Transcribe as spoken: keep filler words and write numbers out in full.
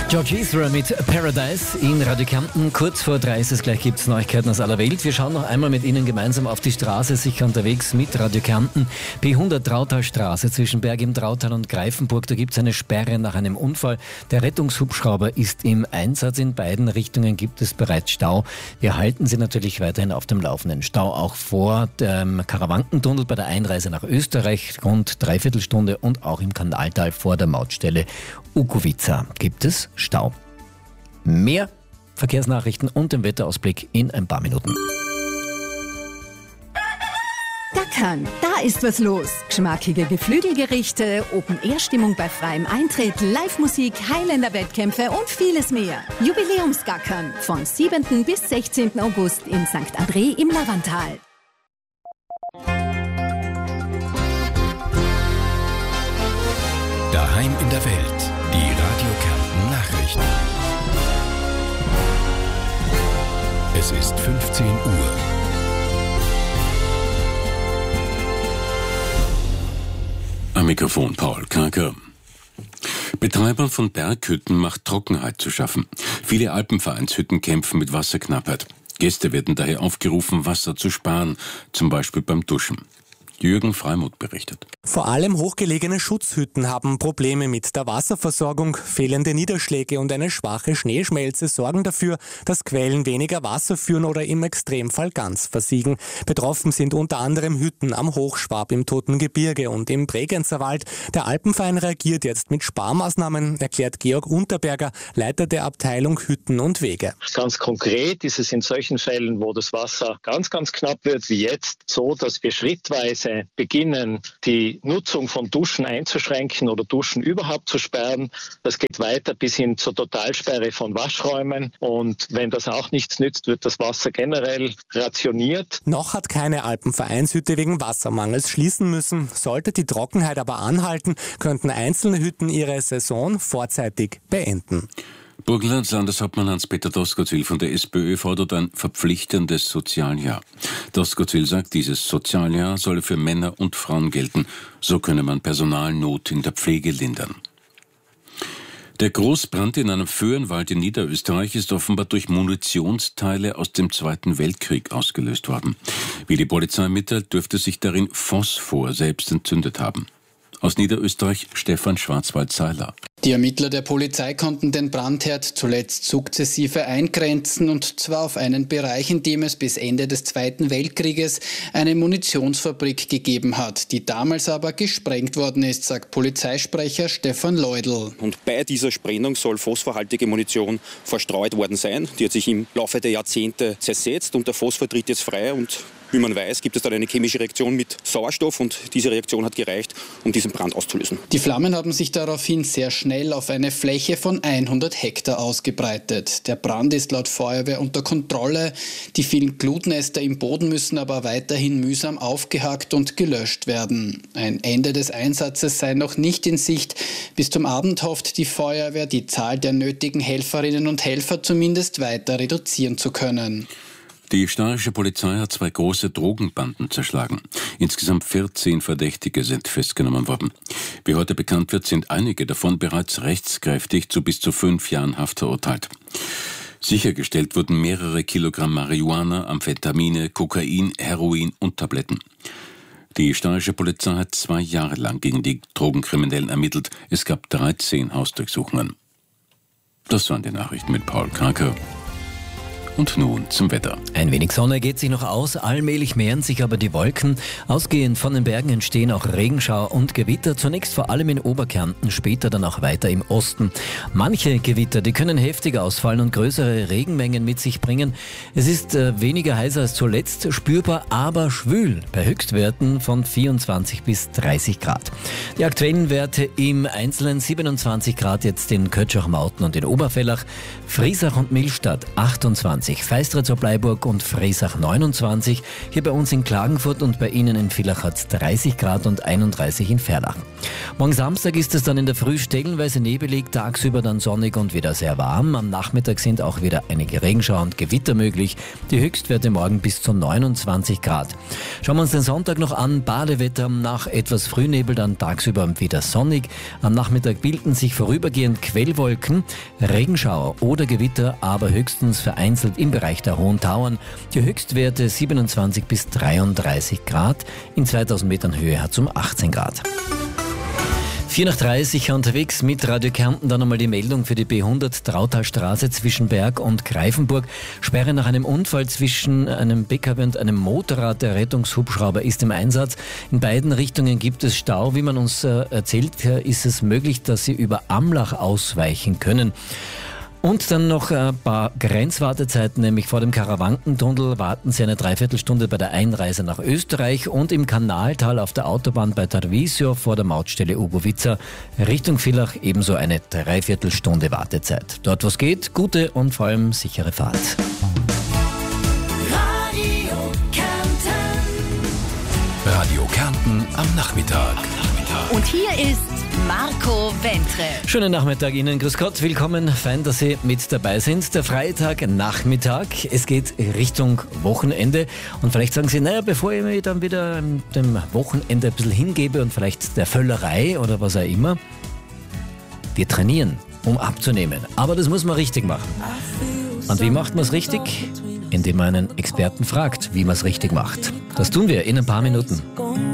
George Ezra mit Paradise in Radio Kärnten. Kurz vor drei ist es gleich, gibt es Neuigkeiten aus aller Welt. Wir schauen noch einmal mit Ihnen gemeinsam auf die Straße, sicher unterwegs mit Radio Kärnten. B hundert Trautalstraße zwischen Berg im Trautal und Greifenburg. Da gibt es eine Sperre nach einem Unfall. Der Rettungshubschrauber ist im Einsatz. In beiden Richtungen gibt es bereits Stau. Wir halten Sie natürlich weiterhin auf dem Laufenden. Stau auch vor dem Karawankentunnel bei der Einreise nach Österreich, rund dreiviertel Stunde, und auch im Kanaltal vor der Mautstelle Ukuwica gibt es Stau. Mehr Verkehrsnachrichten und den Wetterausblick in ein paar Minuten. Gackern, da ist was los. Geschmackige Geflügelgerichte, Open-Air-Stimmung bei freiem Eintritt, Live-Musik, Highlander-Wettkämpfe und vieles mehr. Jubiläumsgackern von siebten bis sechzehnten August in Sankt André im Lavantal. Daheim in der Welt, die Radio Kärnten Nachrichten. Es ist fünfzehn Uhr. Am Mikrofon Paul Karker. Betreibern von Berghütten macht Trockenheit zu schaffen. Viele Alpenvereinshütten kämpfen mit Wasserknappheit. Gäste werden daher aufgerufen, Wasser zu sparen, zum Beispiel beim Duschen. Jürgen Freimuth berichtet. Vor allem hochgelegene Schutzhütten haben Probleme mit der Wasserversorgung. Fehlende Niederschläge und eine schwache Schneeschmelze sorgen dafür, dass Quellen weniger Wasser führen oder im Extremfall ganz versiegen. Betroffen sind unter anderem Hütten am Hochschwab, im Toten Gebirge und im Bregenzerwald. Wald. Der Alpenverein reagiert jetzt mit Sparmaßnahmen, erklärt Georg Unterberger, Leiter der Abteilung Hütten und Wege. Ganz konkret ist es in solchen Fällen, wo das Wasser ganz, ganz knapp wird, wie jetzt, so, dass wir schrittweise beginnen, die Nutzung von Duschen einzuschränken oder Duschen überhaupt zu sperren. Das geht weiter bis hin zur Totalsperre von Waschräumen. Und wenn das auch nichts nützt, wird das Wasser generell rationiert. Noch hat keine Alpenvereinshütte wegen Wassermangels schließen müssen. Sollte die Trockenheit aber anhalten, könnten einzelne Hütten ihre Saison vorzeitig beenden. Burgenlands Landeshauptmann Hans-Peter Doskozil von der SPÖ fordert ein verpflichtendes Sozialjahr. Doskozil sagt, dieses Sozialjahr solle für Männer und Frauen gelten. So könne man Personalnot in der Pflege lindern. Der Großbrand in einem Föhrenwald in Niederösterreich ist offenbar durch Munitionsteile aus dem Zweiten Weltkrieg ausgelöst worden. Wie die Polizei mitteilt, dürfte sich darin Phosphor selbst entzündet haben. Aus Niederösterreich Stefan Schwarzwald-Seiler. Die Ermittler der Polizei konnten den Brandherd zuletzt sukzessive eingrenzen, und zwar auf einen Bereich, in dem es bis Ende des Zweiten Weltkrieges eine Munitionsfabrik gegeben hat, die damals aber gesprengt worden ist, sagt Polizeisprecher Stefan Leudl. Und bei dieser Sprengung soll phosphorhaltige Munition verstreut worden sein. Die hat sich im Laufe der Jahrzehnte zersetzt und der Phosphor tritt jetzt frei, und wie man weiß, gibt es dann eine chemische Reaktion mit Sauerstoff, und diese Reaktion hat gereicht, um diesen Brand auszulösen. Die Flammen haben sich daraufhin sehr schnell auf eine Fläche von hundert Hektar ausgebreitet. Der Brand ist laut Feuerwehr unter Kontrolle. Die vielen Glutnester im Boden müssen aber weiterhin mühsam aufgehakt und gelöscht werden. Ein Ende des Einsatzes sei noch nicht in Sicht. Bis zum Abend hofft die Feuerwehr, die Zahl der nötigen Helferinnen und Helfer zumindest weiter reduzieren zu können. Die steirische Polizei hat zwei große Drogenbanden zerschlagen. Insgesamt vierzehn Verdächtige sind festgenommen worden. Wie heute bekannt wird, sind einige davon bereits rechtskräftig zu bis zu fünf Jahren Haft verurteilt. Sichergestellt wurden mehrere Kilogramm Marihuana, Amphetamine, Kokain, Heroin und Tabletten. Die steirische Polizei hat zwei Jahre lang gegen die Drogenkriminellen ermittelt. Es gab dreizehn Hausdurchsuchungen. Das waren die Nachrichten mit Paul Karker. Und nun zum Wetter. Ein wenig Sonne geht sich noch aus, allmählich mehren sich aber die Wolken. Ausgehend von den Bergen entstehen auch Regenschauer und Gewitter, zunächst vor allem in Oberkärnten, später dann auch weiter im Osten. Manche Gewitter, die können heftiger ausfallen und größere Regenmengen mit sich bringen. Es ist äh, weniger heiß als zuletzt, spürbar, aber schwül, bei Höchstwerten von vierundzwanzig bis dreißig Grad. Die aktuellen Werte im Einzelnen: siebenundzwanzig Grad jetzt in Kötschach-Mauten und in Oberfellach, Friesach und Millstatt achtundzwanzig. einundzwanzig, Feistritz-Bleiburg und Fresach neunundzwanzig, hier bei uns in Klagenfurt und bei Ihnen in Villach hat es dreißig Grad und einunddreißig in Ferlach. Morgen Samstag ist es dann in der Früh stellenweise nebelig, tagsüber dann sonnig und wieder sehr warm. Am Nachmittag sind auch wieder einige Regenschauer und Gewitter möglich. Die Höchstwerte morgen bis zu neunundzwanzig Grad. Schauen wir uns den Sonntag noch an. Badewetter, nach etwas Frühnebel, dann tagsüber wieder sonnig. Am Nachmittag bilden sich vorübergehend Quellwolken, Regenschauer oder Gewitter, aber höchstens vereinzelt im Bereich der Hohen Tauern. Die Höchstwerte siebenundzwanzig bis dreiunddreißig Grad. In zweitausend Metern Höhe hat es um achtzehn Grad. vier nach drei, sicher unterwegs mit Radio Kärnten. Dann nochmal die Meldung für die B hundert Trautalstraße zwischen Berg und Greifenburg. Sperre nach einem Unfall zwischen einem P K W und einem Motorrad. Der Rettungshubschrauber ist im Einsatz. In beiden Richtungen gibt es Stau. Wie man uns äh, erzählt, ist es möglich, dass Sie über Amlach ausweichen können. Und dann noch ein paar Grenzwartezeiten, nämlich vor dem Karawankentunnel warten Sie eine Dreiviertelstunde bei der Einreise nach Österreich und im Kanaltal auf der Autobahn bei Tarvisio vor der Mautstelle Ubovica Richtung Villach ebenso eine Dreiviertelstunde Wartezeit. Dort, wo es geht, gute und vor allem sichere Fahrt. Radio Kärnten. Radio Kärnten am Nachmittag. Und hier ist Marco Wentre. Schönen Nachmittag Ihnen, grüß Gott, willkommen, fein, dass Sie mit dabei sind. Der Freitagnachmittag, es geht Richtung Wochenende und vielleicht sagen Sie, naja, bevor ich mich dann wieder dem Wochenende ein bisschen hingebe und vielleicht der Völlerei oder was auch immer, wir trainieren, um abzunehmen, aber das muss man richtig machen. Und wie macht man es richtig? Indem man einen Experten fragt, wie man es richtig macht. Das tun wir in ein paar Minuten.